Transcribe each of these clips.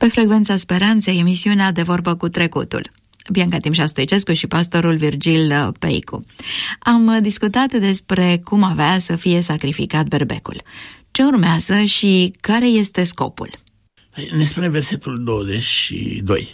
Pe Frecvența Speranței, emisiunea De Vorbă cu Trecutul. Bianca Timșa Stoicescu și pastorul Virgil Peicu. Am discutat despre cum avea să fie sacrificat berbecul. Ce urmează și care este scopul? Ne spune versetul 22.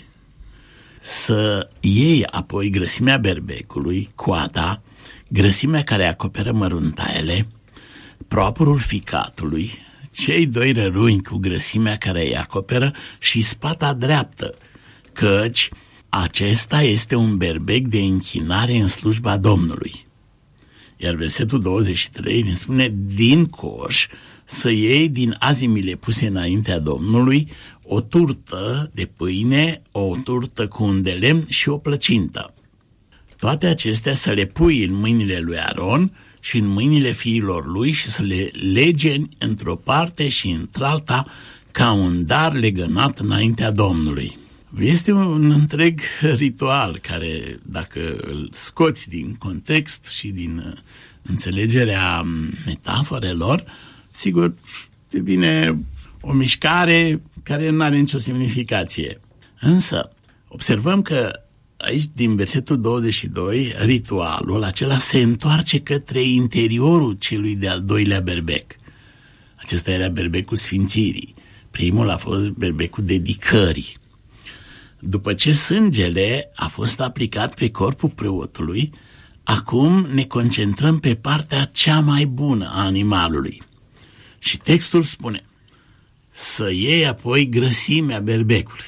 Să iei apoi grăsimea berbecului, coada, grăsimea care acoperă măruntaiele, proapurul ficatului, cei 2 răruni cu grăsimea care îi acoperă și spata dreaptă, căci acesta este un berbec de închinare în slujba Domnului. Iar versetul 23 ne spune: din coș să iei din azimile puse înaintea Domnului o turtă de pâine, o turtă cu un de lemn și o plăcintă. Toate acestea să le pui în mâinile lui Aron și în mâinile fiilor lui și să le legeni într-o parte și într-alta ca un dar legănat înaintea Domnului. Este un întreg ritual care, dacă îl scoți din context și din înțelegerea metaforelor, sigur, devine o mișcare care nu are nicio semnificație. Însă, observăm că aici, din versetul 22, ritualul acela se întoarce către interiorul celui de-al doilea berbec. Acesta era berbecul sfințirii. Primul a fost berbecul dedicării. După ce sângele a fost aplicat pe corpul preotului, acum ne concentrăm pe partea cea mai bună a animalului. Și textul spune: să iei apoi grăsimea berbecului.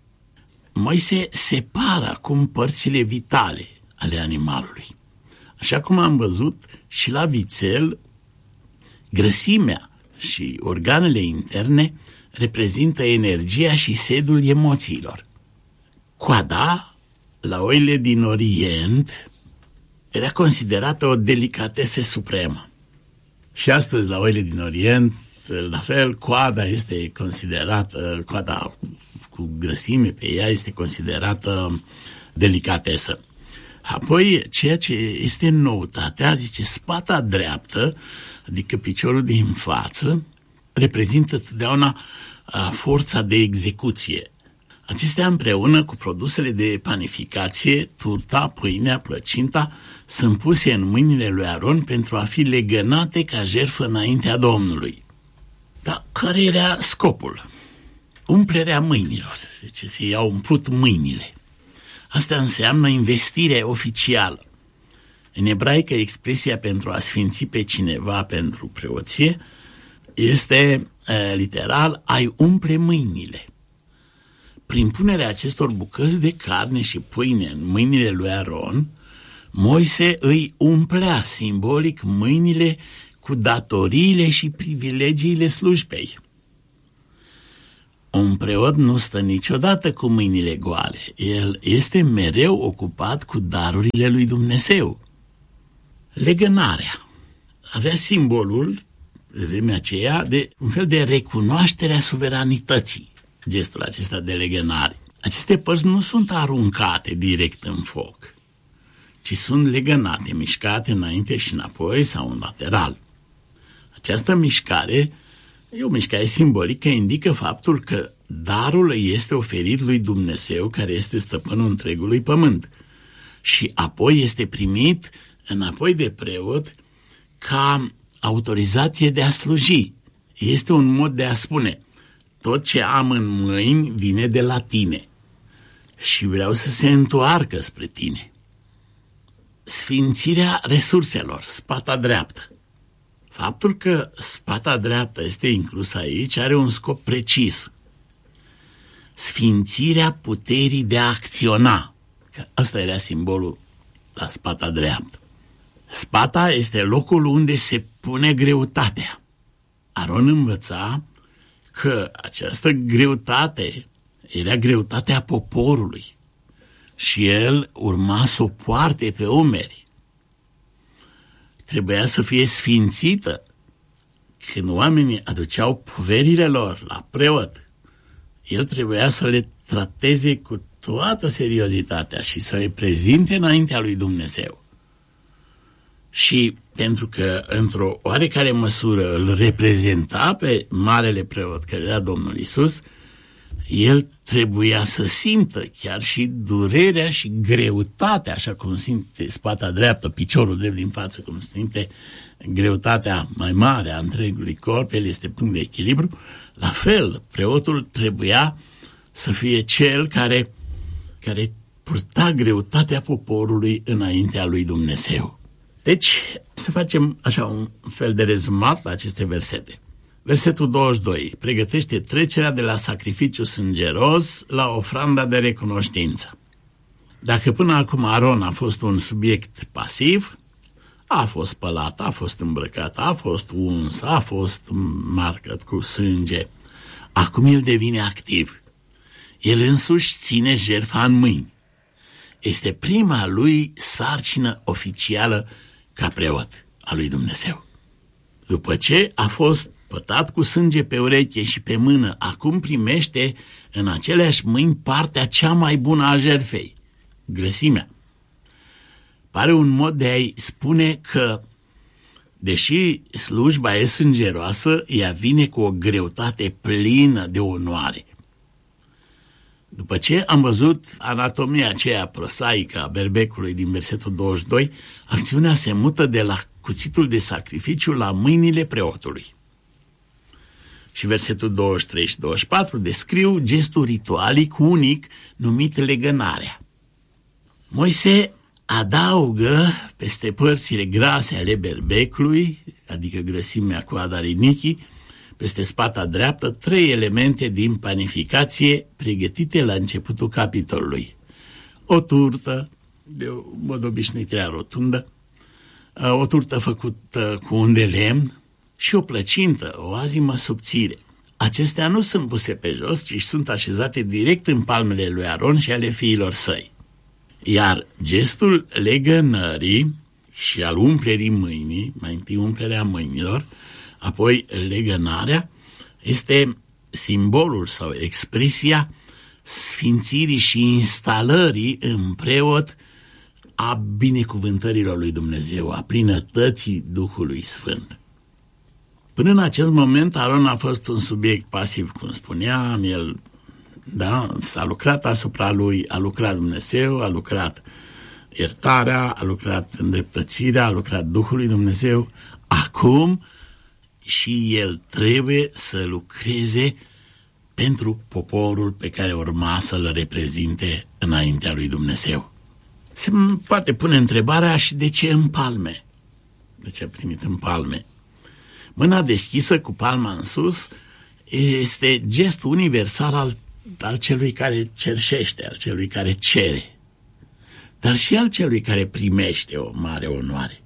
Moise separă acum părțile vitale ale animalului. Așa cum am văzut și la vițel, grăsimea și organele interne reprezintă energia și sedul emoțiilor. Coada, la oile din Orient, era considerată o delicatesă supremă. Și astăzi, la oile din Orient, la fel, coada este considerată, coada cu grăsime pe ea este considerată delicatesă. Apoi, ceea ce este noutatea, zice, spata dreaptă, adică piciorul din față, reprezintă totdeauna forța de execuție. Acestea împreună cu produsele de panificație, turta, pâinea, plăcinta, sunt puse în mâinile lui Aron pentru a fi legănate ca jertfă înaintea Domnului. Dar care era scopul? Umplerea mâinilor. Deci se i-au umplut mâinile. Asta înseamnă investire oficială. În ebraică, expresia pentru a sfinți pe cineva pentru preoție este literal: ai umple mâinile. Prin punerea acestor bucăți de carne și pâine în mâinile lui Aron, Moise îi umplea simbolic mâinile cu datoriile și privilegiile slujbei. Un preot nu stă niciodată cu mâinile goale. El este mereu ocupat cu darurile lui Dumnezeu. Legănarea avea simbolul, de vremea aceea, de un fel de recunoaștere a suveranității. Gestul acesta de legănare. Aceste părți nu sunt aruncate direct în foc, ci sunt legănate, mișcate înainte și înapoi sau în lateral. Această mișcare e o mișcare simbolică, indică faptul că darul este oferit lui Dumnezeu, care este stăpânul întregului pământ, și apoi este primit înapoi de preot ca autorizație de a sluji. Este un mod de a spune: tot ce am în mâini vine de la tine și vreau să se întoarcă spre tine. Sfințirea resurselor, spata dreaptă. Faptul că spata dreaptă este inclusă aici are un scop precis: sfințirea puterii de a acționa. Că asta era simbolul la spata dreaptă. Spata este locul unde se pune greutatea. Aron învăța că această greutate era greutatea poporului și el urma să o poarte pe umeri. Trebuia să fie sfințită. Când oamenii aduceau poverile lor la preot, el trebuia să le trateze cu toată seriozitatea și să le prezinte înaintea lui Dumnezeu. Și pentru că, într-o oarecare măsură, îl reprezenta pe marele preot, care era Domnul Iisus, el trebuia să simtă chiar și durerea și greutatea, așa cum simte spata dreaptă, piciorul drept din față, cum simte greutatea mai mare a întregului corp, el este punct de echilibru. La fel, preotul trebuia să fie cel care purta greutatea poporului înaintea lui Dumnezeu. Deci, să facem așa un fel de rezumat la aceste versete. Versetul 22 pregătește trecerea de la sacrificiu sângeros la ofranda de recunoștință. Dacă până acum Aron a fost un subiect pasiv, a fost spălat, a fost îmbrăcat, a fost uns, a fost marcat cu sânge, acum el devine activ. El însuși ține jertfa în mâini. Este prima lui sarcină oficială ca preot al lui Dumnezeu. După ce a fost pătat cu sânge pe ureche și pe mână, acum primește în aceleași mâini partea cea mai bună a jertfei, grăsimea. Pare un mod de a-i spune că, deși slujba e sângeroasă, ea vine cu o greutate plină de onoare. După ce am văzut anatomia aceea prosaică a berbecului din versetul 22, acțiunea se mută de la cuțitul de sacrificiu la mâinile preotului. Și versetul 23 și 24 descriu gestul ritualic unic numit legănarea. Moise adaugă peste părțile grase ale berbecului, adică grăsimea, coada, rinichii, peste spata dreaptă, 3 elemente din panificație pregătite la începutul capitolului. O turtă, de mod obișnuit era rotundă, o turtă făcută cu un de lemn și o plăcintă, o azimă subțire. Acestea nu sunt puse pe jos, ci sunt așezate direct în palmele lui Aron și ale fiilor săi. Iar gestul legănării și al umplerii mâinii, mai întâi umplerea mâinilor, apoi legănarea, este simbolul sau expresia sfințirii și instalării în preot a binecuvântărilor lui Dumnezeu, a plinătății Duhului Sfânt. Până în acest moment, Aron a fost un subiect pasiv, cum spuneam, el s-a lucrat asupra lui, a lucrat Dumnezeu, a lucrat iertarea, a lucrat îndreptățirea, a lucrat Duhul lui Dumnezeu. Acum și el trebuie să lucreze pentru poporul pe care urma să-l reprezinte înaintea lui Dumnezeu. Se poate pune întrebarea și de ce în palme? De ce a primit în palme? Mâna deschisă cu palma în sus este gestul universal al celui care cerșește, al celui care cere, dar și al celui care primește o mare onoare.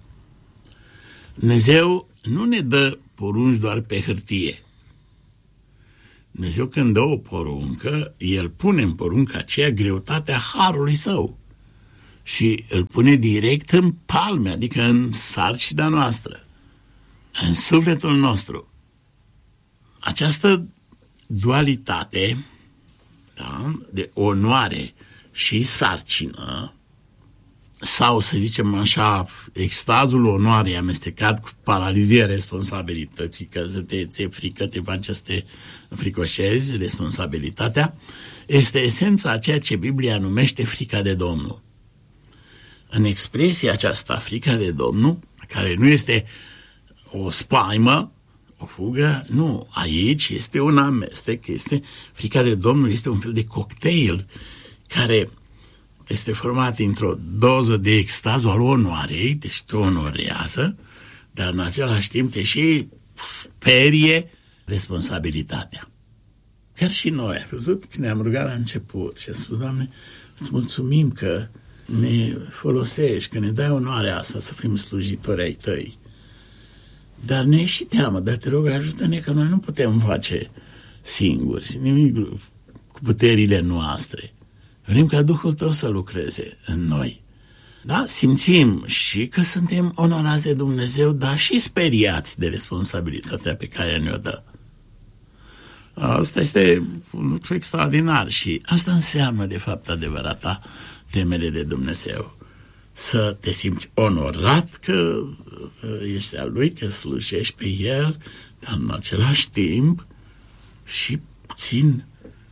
Dumnezeu nu ne dă porunci doar pe hârtie. Dumnezeu când dă o poruncă, El pune în porunca aceea greutatea harului Său și îl pune direct în palme, adică în sarcina noastră, în sufletul nostru. Această dualitate, de onoare și sarcină, sau să zicem așa, extazul onoarei amestecat cu paralizia responsabilității, că te frică, te face să te fricoșezi, responsabilitatea, este esența a ceea ce Biblia numește frica de Domnul. În expresia aceasta, frica de Domnul, care nu este o spaimă, o fugă, nu, aici este un amestec, frica de Domnul este un fel de cocktail care este format într-o doză de extazul al onoarei, deci te onorează, dar în același timp te și sperie responsabilitatea. Chiar și noi, ai văzut, când ne-am rugat la început și am spus, Doamne, îți mulțumim că ne folosești, că ne dai onoarea asta să fim slujitori ai Tăi. Dar ne și teamă, dar te rog, ajută-ne că noi nu putem face singuri nimic cu puterile noastre. Vrem ca Duhul Tău să lucreze în noi. Da? Simțim și că suntem onorați de Dumnezeu, dar și speriați de responsabilitatea pe care ne-o dă. Asta este un lucru extraordinar și asta înseamnă, de fapt, adevărata temere de Dumnezeu. Să te simți onorat că ești al Lui, că slujești pe El, dar în același timp și puțin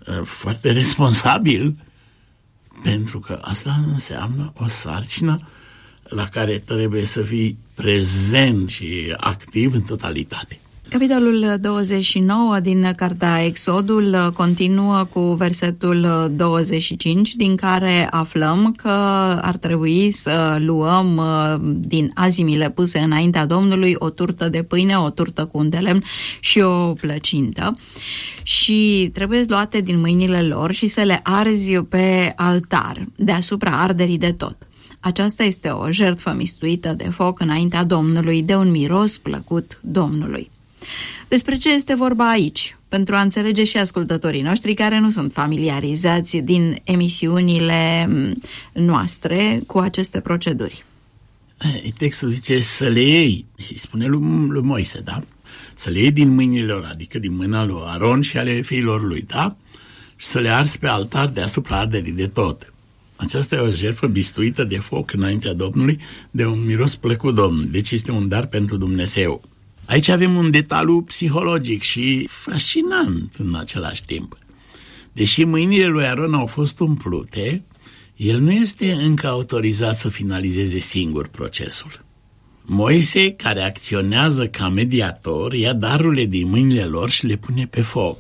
foarte responsabil, pentru că asta înseamnă o sarcină la care trebuie să fii prezent și activ în totalitate. Capitolul 29 din Cartea Exodul continuă cu versetul 25, din care aflăm că ar trebui să luăm din azimile puse înaintea Domnului o turtă de pâine, o turtă cu un de lemn și o plăcintă, și trebuie luate din mâinile lor și să le arzi pe altar, deasupra arderii de tot. Aceasta este o jertfă mistuită de foc înaintea Domnului, de un miros plăcut Domnului. Despre ce este vorba aici? Pentru a înțelege și ascultătorii noștri care nu sunt familiarizați din emisiunile noastre cu aceste proceduri. Textul zice să le iei, spune lui Moise, da? Să le iei din mâinile lor, adică din mâna lui Aron și ale fiilor lui, da? Și să le arzi pe altar deasupra arderii de tot. Aceasta e o jertfă bistuită de foc înaintea Domnului, de un miros plăcut Domnului. Deci este un dar pentru Dumnezeu. Aici avem un detaliu psihologic și fascinant în același timp. Deși mâinile lui Aron au fost umplute, el nu este încă autorizat să finalizeze singur procesul. Moise, care acționează ca mediator, ia darurile din mâinile lor și le pune pe foc.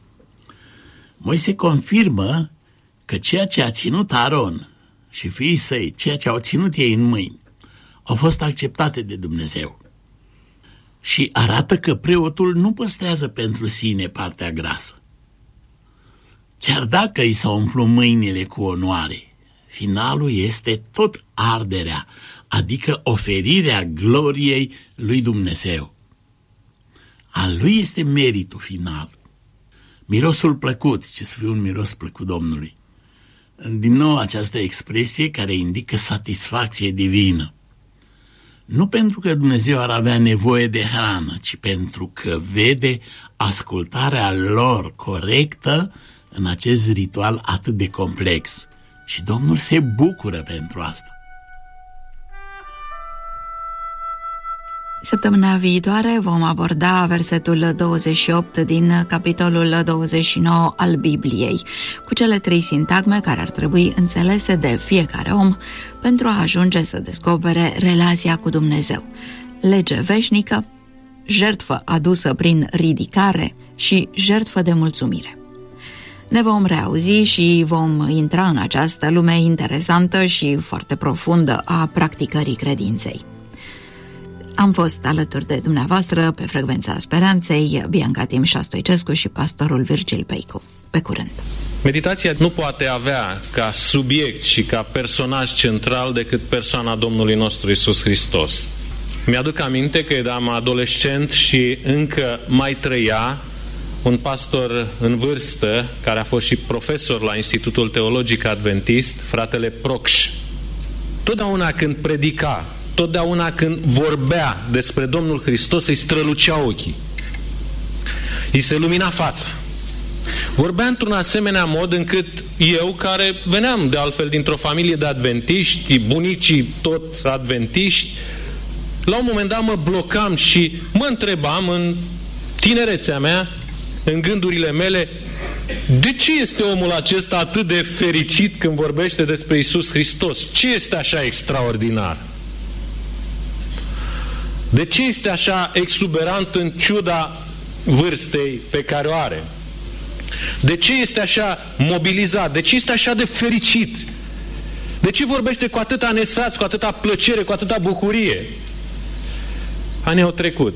Moise confirmă că ceea ce a ținut Aron și fiii săi, ceea ce au ținut ei în mâini, au fost acceptate de Dumnezeu. Și arată că preotul nu păstrează pentru sine partea grasă. Chiar dacă i s-au umplut mâinile cu onoare, finalul este tot arderea, adică oferirea gloriei lui Dumnezeu. Al lui este meritul final. Mirosul plăcut, ce să fie un miros plăcut Domnului. Din nou această expresie care indică satisfacție divină. Nu pentru că Dumnezeu ar avea nevoie de hrană, ci pentru că vede ascultarea lor corectă în acest ritual atât de complex. Și Domnul se bucură pentru asta. Săptămâna viitoare vom aborda versetul 28 din capitolul 29 al Bibliei, cu cele 3 sintagme care ar trebui înțelese de fiecare om pentru a ajunge să descopere relația cu Dumnezeu. Lege veșnică, jertfă adusă prin ridicare și jertfă de mulțumire. Ne vom reauzi și vom intra în această lume interesantă și foarte profundă a practicării credinței. Am fost alături de dumneavoastră pe Frecvența Speranței, Bianca Timișa Stoicescu și pastorul Virgil Peicu. Pe curând! Meditația nu poate avea ca subiect și ca personaj central decât persoana Domnului nostru Iisus Hristos. Mi-aduc aminte că eram adolescent și încă mai trăia un pastor în vârstă, care a fost și profesor la Institutul Teologic Adventist, fratele Procș. Totdeauna când predica, totdeauna când vorbea despre Domnul Hristos, îi strălucea ochii. Îi se lumina fața. Vorbea într-un asemenea mod încât eu, care veneam de altfel dintr-o familie de adventiști, bunicii tot adventiști, la un moment dat mă blocam și mă întrebam în tinerețea mea, în gândurile mele, de ce este omul acesta atât de fericit când vorbește despre Iisus Hristos? Ce este așa extraordinar? De ce este așa exuberant în ciuda vârstei pe care o are? De ce este așa mobilizat? De ce este așa de fericit? De ce vorbește cu atâta nesaț, cu atâta plăcere, cu atâta bucurie? Anii au trecut.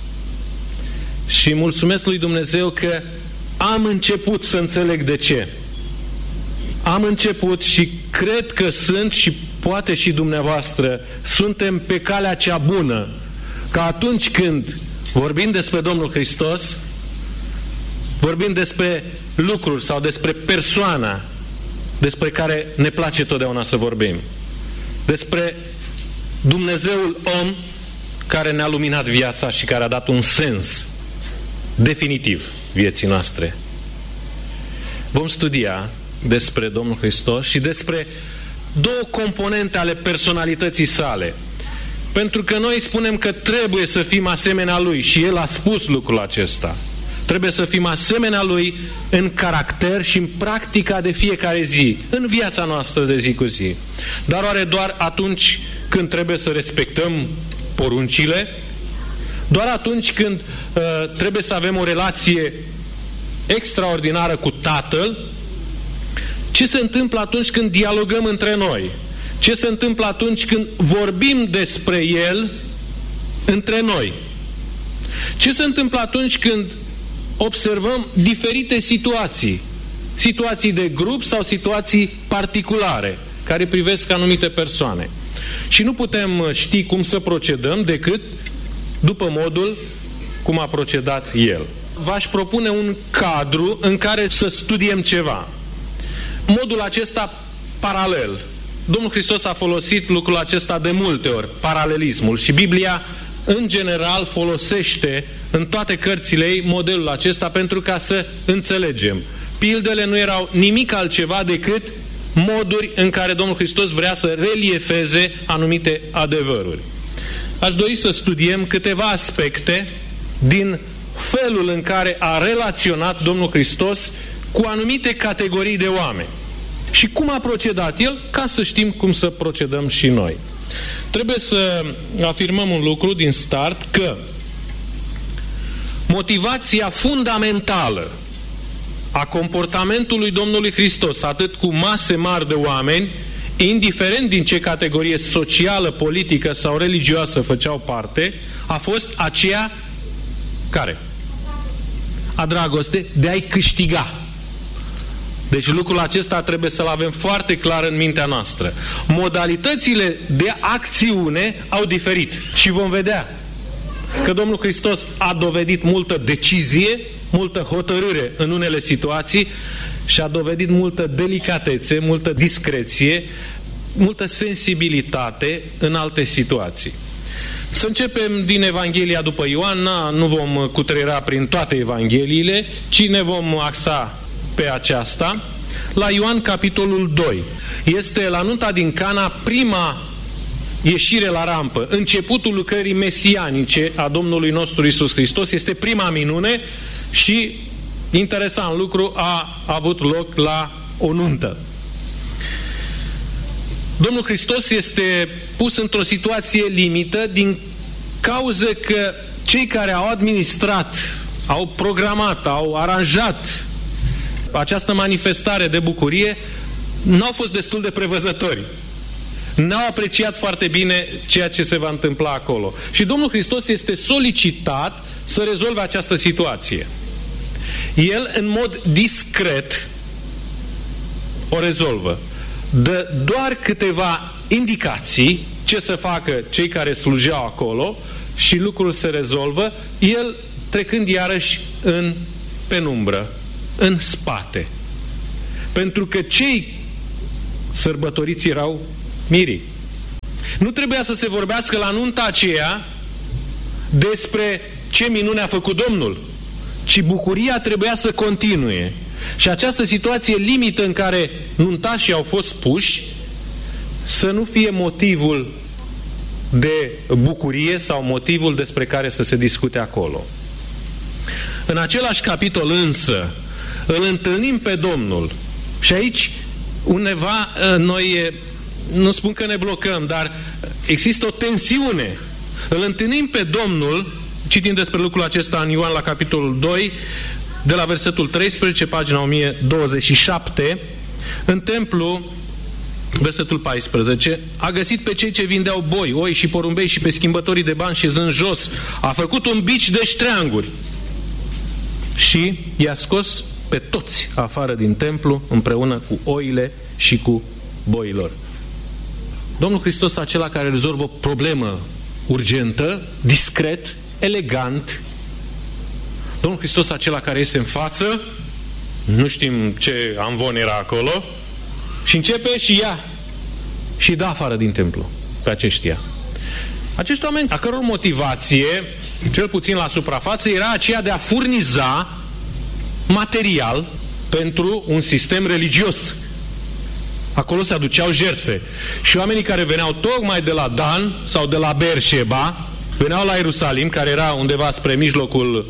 Și mulțumesc lui Dumnezeu că am început să înțeleg de ce. Am început și cred că sunt și poate și dumneavoastră suntem pe calea cea bună, că atunci când vorbim despre Domnul Hristos, vorbim despre lucruri sau despre persoana despre care ne place totdeauna să vorbim. Despre Dumnezeul om care ne-a luminat viața și care a dat un sens definitiv vieții noastre. Vom studia despre Domnul Hristos și despre două componente ale personalității sale. Pentru că noi spunem că trebuie să fim asemenea Lui și El a spus lucrul acesta. Trebuie să fim asemenea Lui în caracter și în practica de fiecare zi, în viața noastră de zi cu zi. Dar oare doar atunci când trebuie să respectăm poruncile? Doar atunci când trebuie să avem o relație extraordinară cu Tatăl? Ce se întâmplă atunci când dialogăm între noi? Ce se întâmplă atunci când vorbim despre El între noi? Ce se întâmplă atunci când observăm diferite situații? Situații de grup sau situații particulare care privesc anumite persoane. Și nu putem ști cum să procedăm decât după modul cum a procedat El. V-aș propune un cadru în care să studiem ceva. Modul acesta paralel. Domnul Hristos a folosit lucrul acesta de multe ori, paralelismul, și Biblia în general folosește în toate cărțile ei modelul acesta pentru ca să înțelegem. Pildele nu erau nimic altceva decât moduri în care Domnul Hristos vrea să reliefeze anumite adevăruri. Aș dori să studiem câteva aspecte din felul în care a relaționat Domnul Hristos cu anumite categorii de oameni. Și cum a procedat El, ca să știm cum să procedăm și noi. Trebuie să afirmăm un lucru din start, că motivația fundamentală a comportamentului Domnului Hristos, atât cu mase mari de oameni, indiferent din ce categorie socială, politică sau religioasă făceau parte, a fost aceea care? A dragoste de a-i câștiga. Deci lucrul acesta trebuie să-l avem foarte clar în mintea noastră. Modalitățile de acțiune au diferit și vom vedea că Domnul Hristos a dovedit multă decizie, multă hotărâre în unele situații și a dovedit multă delicatețe, multă discreție, multă sensibilitate în alte situații. Să începem din Evanghelia după Ioan. Nu vom cutreiera prin toate Evangheliile, ci ne vom axa pe aceasta. La Ioan, capitolul 2. Este la nunta din Cana prima ieșire la rampă, începutul lucrării mesianice a Domnului nostru Iisus Hristos. Este prima minune și, interesant lucru, a avut loc la o nuntă. Domnul Hristos este pus într-o situație limită din cauza că cei care au administrat, au programat, au aranjat această manifestare de bucurie n-au fost destul de prevăzători. N-au apreciat foarte bine ceea ce se va întâmpla acolo. Și Domnul Hristos este solicitat să rezolve această situație. El, în mod discret, o rezolvă. Dă doar câteva indicații ce să facă cei care slujeau acolo și lucrul se rezolvă, el trecând iarăși în penumbră, în spate. Pentru că cei sărbătoriți erau mirii. Nu trebuia să se vorbească la nunta aceea despre ce minune a făcut Domnul, ci bucuria trebuia să continue. Și această situație limită în care nuntașii au fost puși să nu fie motivul de bucurie sau motivul despre care să se discute acolo. În același capitol însă îl întâlnim pe Domnul și aici undeva noi, nu spun că ne blocăm, dar există o tensiune. Îl întâlnim pe Domnul, citim despre lucrul acesta în Ioan la capitolul 2, de la versetul 13, pagina 1027, în templu, versetul 14, a găsit pe cei ce vindeau boi, oi și porumbei și pe schimbătorii de bani șezând jos, a făcut un bici de ștreanguri și i-a scos pe toți afară din templu împreună cu oile și cu boilor. Domnul Hristos, acela care rezolvă o problemă urgentă, discret, elegant. Domnul Hristos, acela care iese în față, nu știm ce amvon era acolo, și începe și ia și dă afară din templu pe aceștia. Acești oameni, a căror motivație, cel puțin la suprafață, era aceea de a furniza material pentru un sistem religios. Acolo se aduceau jertfe. Și oamenii care veneau tocmai de la Dan sau de la Beersheba, veneau la Ierusalim, care era undeva spre mijlocul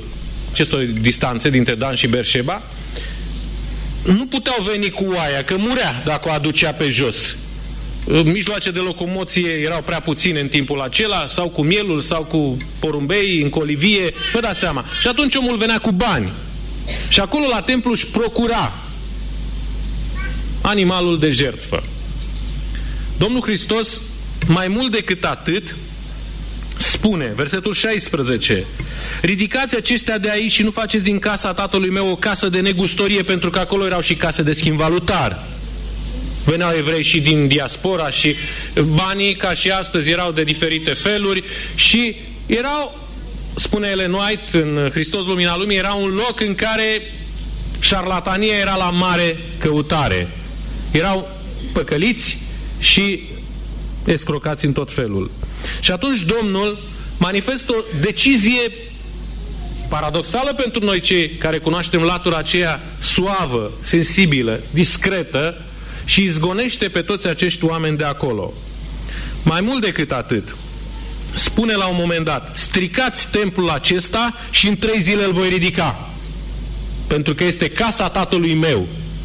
acestor distanțe dintre Dan și Beersheba, nu puteau veni cu oaia, că murea dacă o aducea pe jos. Mijloace de locomoție erau prea puține în timpul acela, sau cu mielul, sau cu porumbei, în colivie, vă dați seama. Și atunci omul venea cu bani. Și acolo la templu își procura animalul de jertfă. Domnul Hristos, mai mult decât atât, spune, versetul 16, ridicați acestea de aici și nu faceți din casa tatălui meu o casă de negustorie, pentru că acolo erau și case de schimb valutar. Veneau evrei și din diaspora și banii, ca și astăzi, erau de diferite feluri și erau, spune Ellen White în Hristos Lumina Lumii, era un loc în care șarlatania era la mare căutare. Erau păcăliți și escrocați în tot felul. Și atunci Domnul manifestă o decizie paradoxală pentru noi cei care cunoaștem latura aceea suavă, sensibilă, discretă, și izgonește pe toți acești oameni de acolo. Mai mult decât atât, spune la un moment dat, stricați templul acesta și în 3 zile îl voi ridica, pentru că este casa tatălui meu.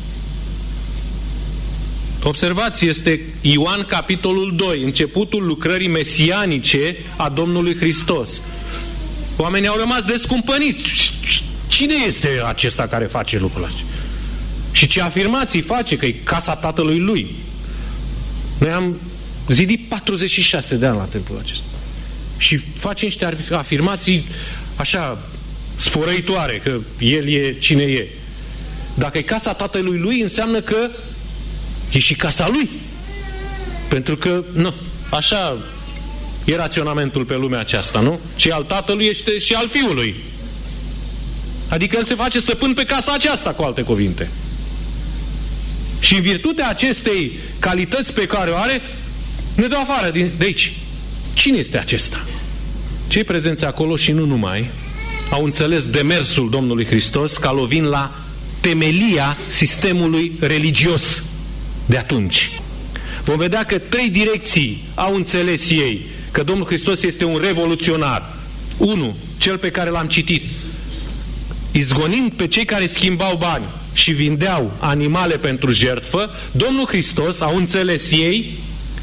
Observați, este Ioan capitolul 2, începutul lucrării mesianice a Domnului Hristos. Oamenii au rămas descumpăniți. Cine este acesta care face lucrul acesta? Și ce afirmații face, că e casa tatălui lui. Noi am zidit 46 de ani la templul acesta. Și face niște afirmații așa sfărăitoare, că el e cine e. Dacă e casa tatălui lui, înseamnă că e și casa lui. Pentru că, nu, așa e raționamentul pe lumea aceasta, nu? Ce al tatălui este și al fiului. Adică el se face stăpân pe casa aceasta, cu alte cuvinte. Și în virtutea acestei calități pe care o are, ne dă afară de aici. Cine este acesta? Cei prezenți acolo și nu numai au înțeles demersul Domnului Hristos ca lovind la temelia sistemului religios de atunci. Vom vedea că 3 direcții au înțeles ei că Domnul Hristos este un revoluționar. 1. Cel pe care l-am citit. Izgonind pe cei care schimbau bani și vindeau animale pentru jertfă, Domnul Hristos, au înțeles ei,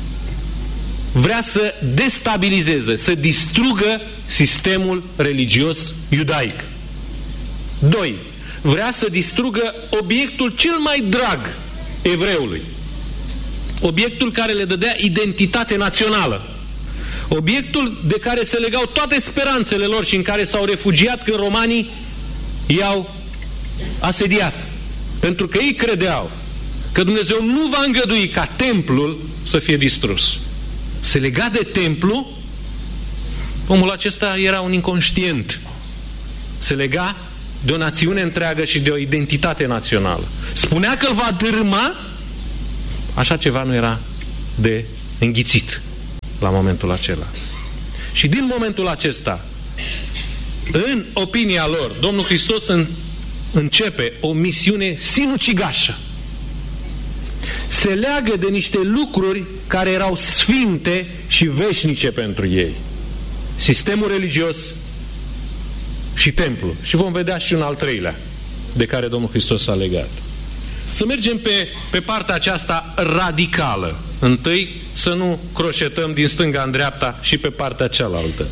vrea să destabilizeze, să distrugă sistemul religios iudaic. 2. Vrea să distrugă obiectul cel mai drag evreului. Obiectul care le dădea identitate națională. Obiectul de care se legau toate speranțele lor și în care s-au refugiat când romanii i-au asediat. Pentru că ei credeau că Dumnezeu nu va îngădui ca templul să fie distrus. Se lega de templu, omul acesta era un inconștient. Se lega de o națiune întreagă și de o identitate națională. Spunea că îl va dărâma, așa ceva nu era de înghițit la momentul acela. Și din momentul acesta, în opinia lor, Domnul Hristos începe o misiune sinucigașă. Se leagă de niște lucruri care erau sfinte și veșnice pentru ei. Sistemul religios și templu. Și vom vedea și un al 3-lea de care Domnul Hristos s-a legat. Să mergem pe partea aceasta radicală. Întâi să nu croșetăm din stânga în dreapta și pe partea cealaltă.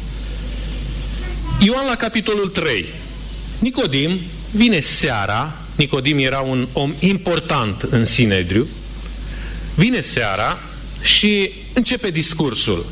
Ioan la capitolul 3. Nicodim vine seara. Nicodim era un om important în Sinedriu. Vine seara și începe discursul.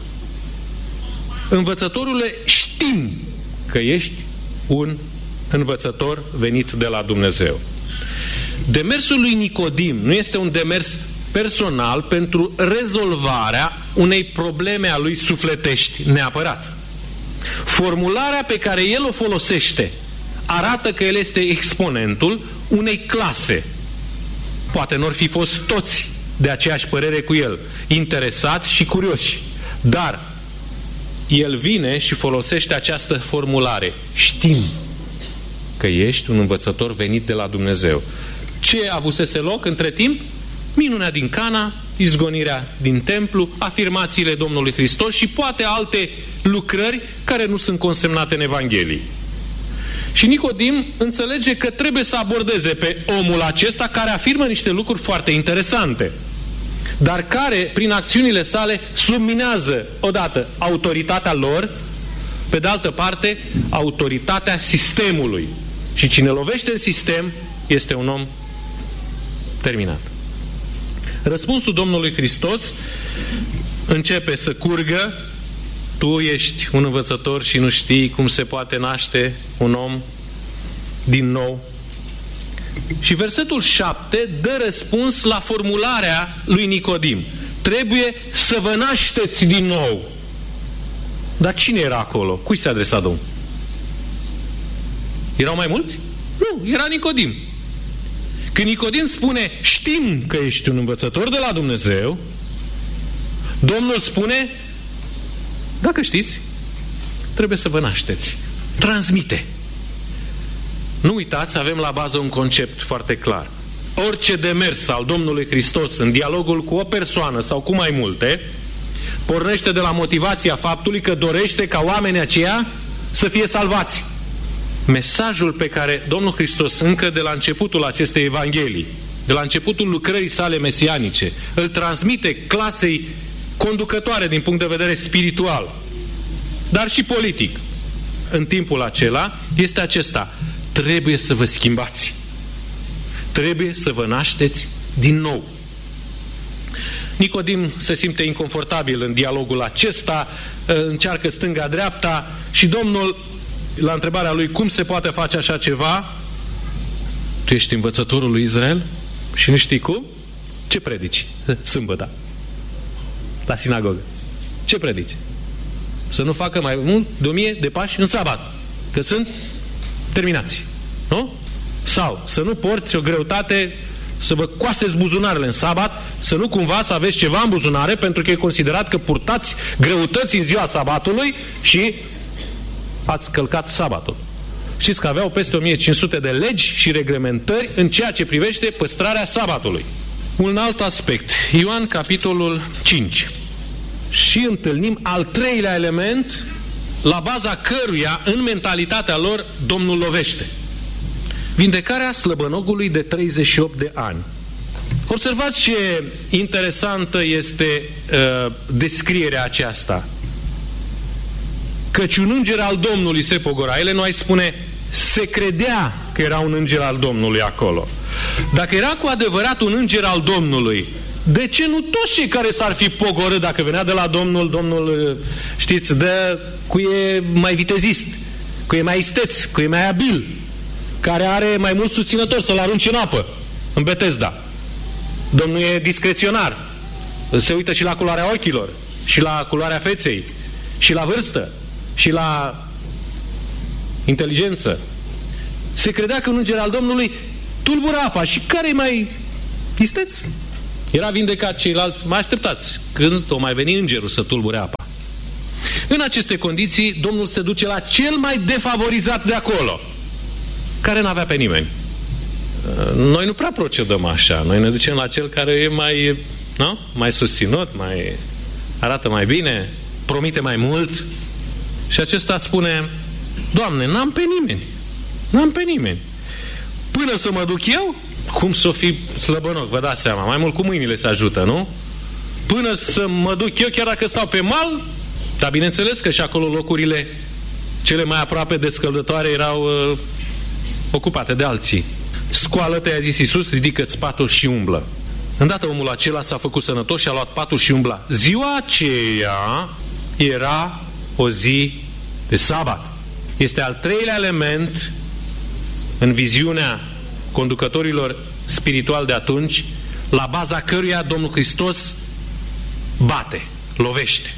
Învățătorule, știm că ești un învățător venit de la Dumnezeu. Demersul lui Nicodim nu este un demers personal pentru rezolvarea unei probleme a lui sufletești neapărat. Formularea pe care el o folosește arată că el este exponentul unei clase. Poate n-or fi fost toți de aceeași părere cu el, interesați și curioși, dar el vine și folosește această formulare. Știm că ești un învățător venit de la Dumnezeu. Ce avusese loc între timp? Minunea din Cana, izgonirea din templu, afirmațiile Domnului Hristos și poate alte lucrări care nu sunt consemnate în Evanghelii. Și Nicodim înțelege că trebuie să abordeze pe omul acesta care afirmă niște lucruri foarte interesante, dar care, prin acțiunile sale, subminează, odată, autoritatea lor, pe de altă parte, autoritatea sistemului. Și cine lovește în sistem este un om terminat. Răspunsul Domnului Hristos începe să curgă. Tu ești un învățător și nu știi cum se poate naște un om din nou. Și versetul 7 dă răspuns la formularea lui Nicodim. Trebuie să vă nașteți din nou. Dar cine era acolo? Cui se adresa Domnul? Erau mai mulți? Nu, era Nicodim. Când Nicodim spune, știm că ești un învățător de la Dumnezeu, Domnul spune, dacă știți, trebuie să vă nașteți. Transmite. Nu uitați, avem la bază un concept foarte clar. Orice demers al Domnului Hristos în dialogul cu o persoană sau cu mai multe, pornește de la motivația faptului că dorește ca oamenii aceia să fie salvați. Mesajul pe care Domnul Hristos încă de la începutul acestei Evanghelii, de la începutul lucrării sale mesianice, îl transmite clasei conducătoare din punct de vedere spiritual, dar și politic, în timpul acela, este acesta. Trebuie să vă schimbați. Trebuie să vă nașteți din nou. Nicodim se simte inconfortabil în dialogul acesta, încearcă stânga-dreapta și Domnul, la întrebarea lui cum se poate face așa ceva, tu ești învățătorul lui Israel și nu știi cum? Ce predici? Sâmbătă. La sinagogă. Ce predici? Să nu facă mai mult de 1000 de pași în sabat. Că sunt terminați. Nu? Sau să nu porți o greutate, să vă coaseți buzunarele în sabat, să nu cumva să aveți ceva în buzunare, pentru că e considerat că purtați greutăți în ziua sabatului și ați călcat sabatul. Știți că aveau peste 1500 de legi și reglementări în ceea ce privește păstrarea sabatului. Un alt aspect. Ioan, capitolul 5. Și întâlnim al treilea element la baza căruia, în mentalitatea lor, Domnul lovește. Vindecarea slăbănogului de 38 de ani. Observați ce interesantă este descrierea aceasta. Căci un înger al Domnului se pogora. Ele nu ai spune, se credea că era un înger al Domnului acolo. Dacă era cu adevărat un înger al Domnului, de ce nu toți cei care s-ar fi pogorât dacă venea de la Domnul, Domnul, știți, cu e mai vitezist, cu e mai isteț, cu e mai abil, care are mai mulți susținători să-l arunce în apă, în Betesda. Domnul e discreționar. Se uită și la culoarea ochilor, și la culoarea feței, și la vârstă, și la inteligență. Se credea că un înger al Domnului tulbură apa. Și care-i mai isteț? Era vindecat, ceilalți mai așteptați când o mai veni îngerul să tulbure apa. În aceste condiții, Domnul se duce la cel mai defavorizat de acolo, care n-avea pe nimeni. Noi nu prea procedăm așa. Noi ne ducem la cel care e mai, nu? Mai susținut, mai arată mai bine, promite mai mult. Și acesta spune, Doamne, n-am pe nimeni. N-am pe nimeni. Până să mă duc eu, cum să o fi slăbănoc, vă dați seama, mai mult cu mâinile se ajută, nu? Până să mă duc eu, chiar dacă stau pe mal, dar bineînțeles că și acolo locurile cele mai aproape de scăldătoare erau ocupate de alții. Scoală-te, a zis Iisus, ridică-ți patul și umblă. Îndată omul acela s-a făcut sănătos și a luat patul și umbla. Ziua aceea era o zi de sabat. Este al treilea element în viziunea conducătorilor spirituali de atunci, la baza căruia Domnul Hristos bate, lovește.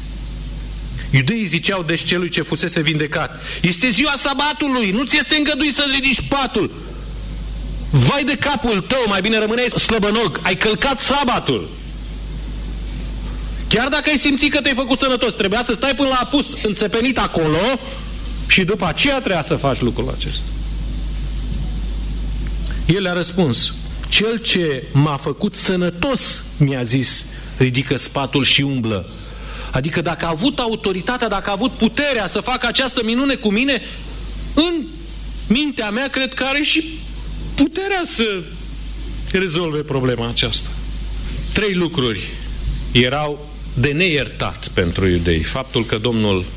Iudeii ziceau deci celui ce fusese vindecat, este ziua sabatului, nu ți este îngăduit să ridici patul. Vai de capul tău, mai bine rămâneai slăbănog, ai călcat sabatul. Chiar dacă ai simțit că te-ai făcut sănătos, trebuia să stai până la apus înțepenit acolo și după aceea trebuia să faci lucrul acesta. El le-a răspuns, cel ce m-a făcut sănătos, mi-a zis, ridică spatul și umblă. Adică dacă a avut autoritatea, dacă a avut puterea să facă această minune cu mine, în mintea mea cred că are și puterea să rezolve problema aceasta. 3 lucruri erau de neiertat pentru iudei. Faptul că Domnul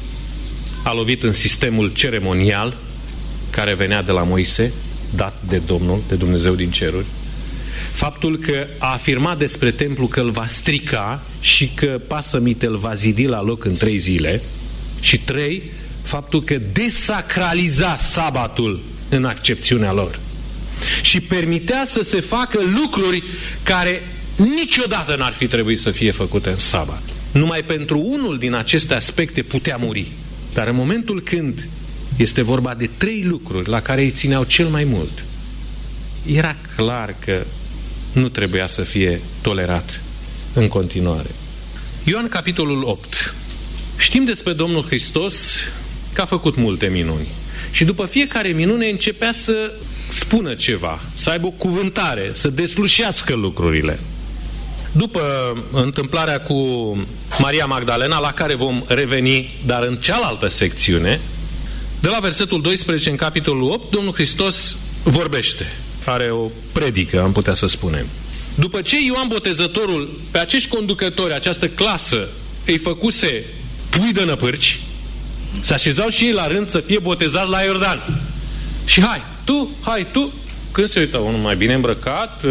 a lovit în sistemul ceremonial care venea de la Moise, dat de Domnul, de Dumnezeu din ceruri. Faptul că a afirmat despre templu că îl va strica și că pasămite îl va zidi la loc în 3 zile. Și 3, faptul că desacraliza sabatul în accepțiunea lor. Și permitea să se facă lucruri care niciodată n-ar fi trebuit să fie făcute în sabat. Numai pentru unul din aceste aspecte putea muri. Dar în momentul când este vorba de 3 lucruri la care îi țineau cel mai mult, era clar că nu trebuia să fie tolerat în continuare. Ioan capitolul 8. Știm despre Domnul Hristos că a făcut multe minuni. Și după fiecare minune începea să spună ceva, să aibă o cuvântare, să deslușească lucrurile. După întâmplarea cu Maria Magdalena, la care vom reveni, dar în cealaltă secțiune, de la versetul 12 în capitolul 8, Domnul Hristos vorbește. Are o predică, am putea să spunem. După ce Ioan Botezătorul, pe acești conducători, această clasă, îi făcuse pui de năpârci, se așezau și ei la rând să fie botezați la Iordan. Și hai tu, când se uită unul mai bine îmbrăcat,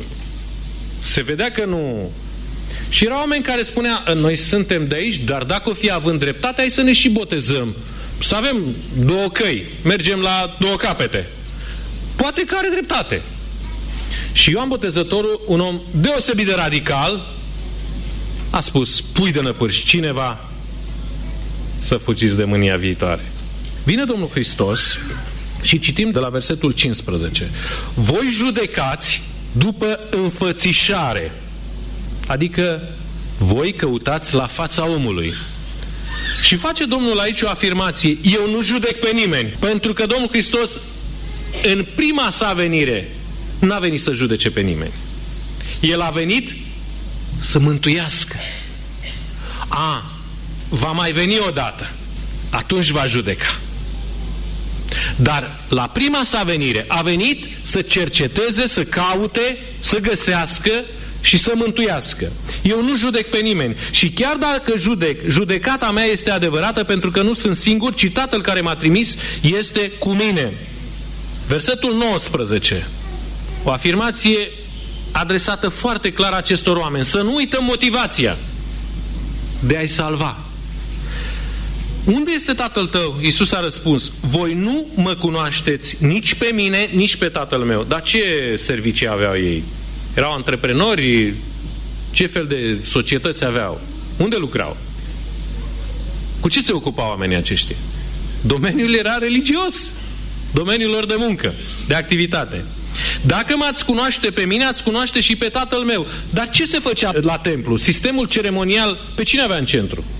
se vedea că nu... Și erau oameni care spunea, noi suntem de aici, dar dacă o fi având dreptate, hai să ne și botezăm. Să avem 2 căi, mergem la 2 capete. Poate că are dreptate. Și Ioan Botezătorul, un om deosebit de radical, a spus, pui de năpârși, cineva să fugiți de mânia viitoare. Vine Domnul Hristos și citim de la versetul 15. Voi judecați după înfățișare, adică voi căutați la fața omului. Și face Domnul aici o afirmație, eu nu judec pe nimeni, pentru că Domnul Hristos în prima sa venire n-a venit să judece pe nimeni. El a venit să mântuiască. Va mai veni odată, atunci va judeca. Dar la prima sa venire a venit să cerceteze, să caute, să găsească și să mântuiască. Eu nu judec pe nimeni. Și chiar dacă judecata mea este adevărată, pentru că nu sunt singur, ci Tatăl care m-a trimis este cu mine. Versetul 19. O afirmație adresată foarte clar acestor oameni. Să nu uităm motivația de a-i salva. Unde este Tatăl tău? Iisus a răspuns, voi nu mă cunoașteți nici pe mine, nici pe Tatăl meu. Dar ce servicii aveau ei? Erau antreprenori? Ce fel de societăți aveau? Unde lucrau? Cu ce se ocupau oamenii aceștia? Domeniul era religios. Domeniul lor de muncă, de activitate. Dacă m-ați cunoaște pe mine, ați cunoaște și pe Tatăl meu. Dar ce se făcea la templu? Sistemul ceremonial pe cine avea în centru?